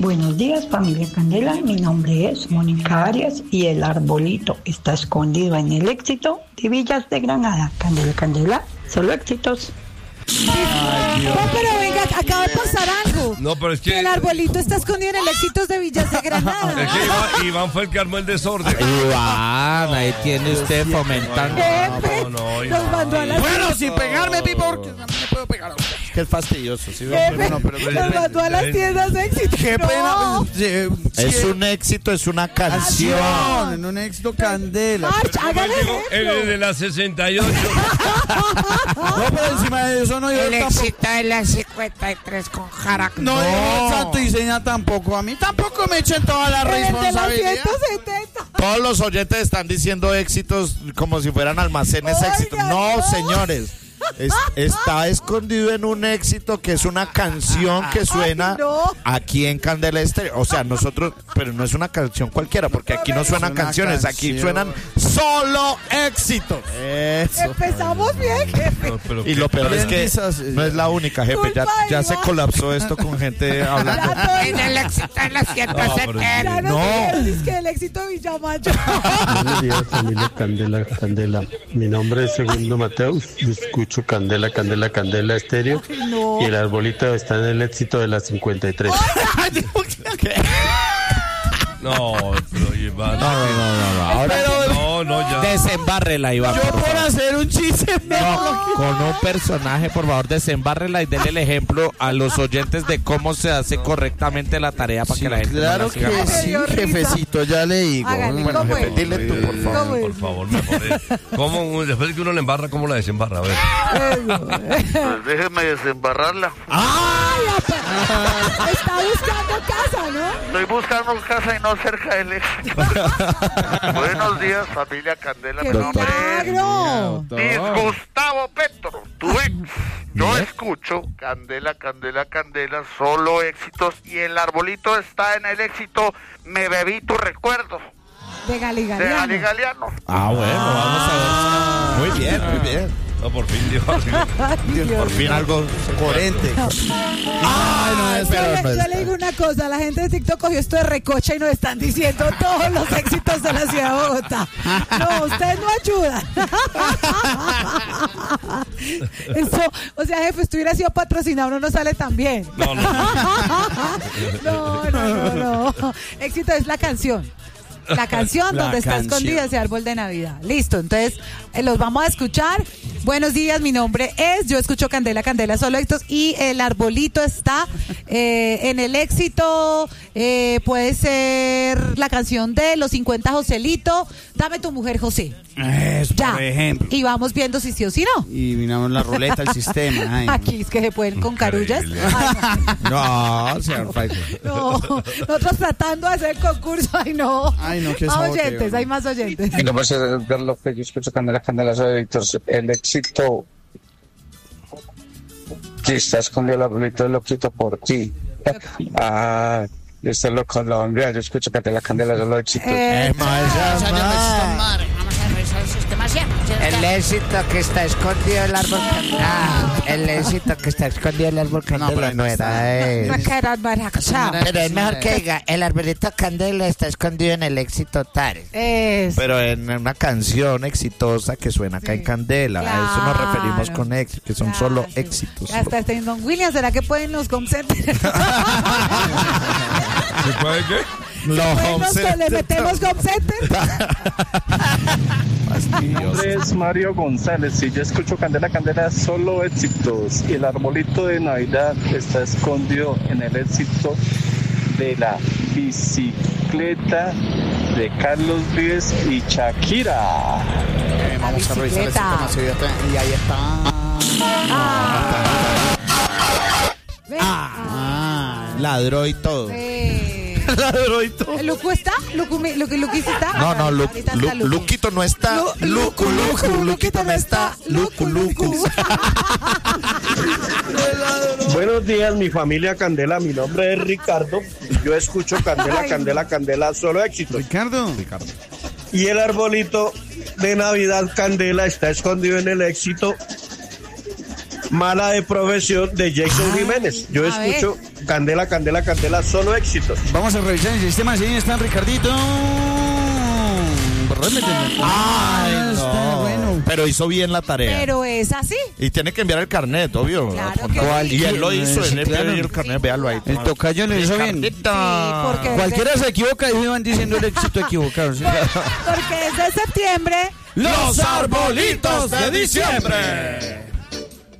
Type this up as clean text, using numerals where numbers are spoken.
Buenos días, familia Candela. Mi nombre es Mónica Arias y el arbolito está escondido en el éxito de Villas de Granada. Candela, Candela, solo éxitos. Ay, no, pero venga, acaba de pasar algo. No, pero es que el arbolito está escondido en el éxitos de Villas de Granada. Es que Iván fue el que armó el desorden. Iván, ahí tiene usted fomentando. Nos mandó a las bueno, sin pegarme, Pipo, porque no me puedo pegar a usted. Que es fastidioso, ¿sí? Nos mandó a las tiendas de éxito. Qué pena. Es un éxito, es una canción. En un éxito Candela. Hágale el de la 68. No, pero encima de eso no yo el éxito de la 53 con Jara. No, yo santo y seña tampoco. A mí tampoco me echen toda la responsabilidad. 170. Todos los oyentes están diciendo éxitos como si fueran almacenes éxitos. No, señores. Está escondido en un éxito que es una canción que suena aquí en Candela Estéreo. O sea, nosotros, pero no es una canción cualquiera, porque aquí no suenan canciones, aquí suenan solo éxitos. Eso. Empezamos bien, jefe. Y lo peor es que no es la única, jefe. Ya se colapsó esto con gente hablando. En el éxito de la 170. Es que el éxito de Villamayo. Buenos días, familia Candela, Candela. Mi nombre es Segundo Mateus. Yo escucho Candela, Candela, Candela Estéreo. Y el arbolito está en el éxito de las 53. No, pero Iván. No. Ahora ya. Desembárrela, Iván. Yo por hacer un chiste. No, con un personaje, por favor, desembárrela y denle el ejemplo a los oyentes de cómo se hace correctamente la tarea para que la gente claro no la siga. que sí, jefecito, ya le digo. Hágale, Bueno, jefe, es? dile tú, por favor. Por favor, mejor. ¿Cómo, después de que uno le embarra, cómo la desembarra? A ver. Pues déjeme desembarrarla. ¡Ay! Está buscando casa, ¿no? Estoy buscando casa y no cerca del éxito. Buenos días, familia Candela. ¡Qué Mi nombre milagro! es Gustavo Petro, tu ex. Yo escucho Candela, Candela, Candela, solo éxitos. Y el arbolito está en el éxito. Me bebí tu recuerdo. De Gali De Gali Galeano. Ah, bueno, vamos a ver. Muy bien, muy bien. No, por fin, Dios. Por fin algo coherente. Yo le digo una cosa, la gente de TikTok cogió esto de recocha y nos están diciendo todos los éxitos de la ciudad de Bogotá. No, ustedes no ayudan. Eso, o sea, jefe, si hubiera sido patrocinado, uno no sale tan bien. No. Éxito es la canción. La canción donde está escondido ese árbol de Navidad. Listo, entonces los vamos a escuchar. Buenos días, mi nombre es, yo escucho Candela, Candela, solo éxitos. Y el arbolito está en el éxito. Puede ser la canción de Los 50 Joselito. Dame tu mujer, José. Eso, ya. Por ejemplo. Y vamos viendo si sí o si no. Y miramos la ruleta, el sistema. Ay, aquí es que se pueden con carullas. No, señor Faico. No, nosotros tratando de hacer el concurso. Ay, no. Qué oyentes, hay más oyentes. Mi nombre es Edgar López, yo escucho Candela, Candela, soy Víctor. El éxito que está escondido el arbolito, lo quito por ti. Yo estoy loco con Colombia, yo escucho Candela, Candela, solo éxito. El éxito que está escondido en el árbol. El éxito que está escondido en el árbol Candela no era eso. Pero es mejor que diga, el arbolito Candela está escondido en el éxito tal. Pero en una canción exitosa que suena acá en Candela. Claro. A eso nos referimos con éxitos, que son solo éxitos. Hasta este Don William, ¿será que pueden los home centers? ¿Se puede qué? Le metemos home center. Mi nombre es Mario González y yo escucho Candela, Candela, solo éxitos. Y el arbolito de Navidad está escondido en el éxito de la bicicleta de Carlos Vives y Shakira. Vamos a revisar el sistema. Y ahí está. Ladró y todo. Ladró y todo. ¿Luco está? ¿Luquito está? No, Luquito no está. Luquito no está. Lucu. Buenos días, mi familia Candela. Mi nombre es Ricardo. Yo escucho Candela, Candela, Candela, solo éxitos. Ricardo. Y el arbolito de Navidad Candela está escondido en el éxito Mala de profesión de Jason Jiménez. Yo escucho Candela, candela, candela, solo éxitos. Vamos a revisar el sistema, si están Ricardito. Ay, está bueno. Pero hizo bien la tarea. Pero es así. Y tiene que enviar el carnet, obvio. Claro que sí. Y él lo hizo, Sí, él envió claro. el carnet, véalo ahí. El tocayo le hizo bien. Sí, porque Cualquiera se equivoca y van diciendo el éxito equivocado. ¿sí? porque es de septiembre. ¡Los arbolitos de diciembre!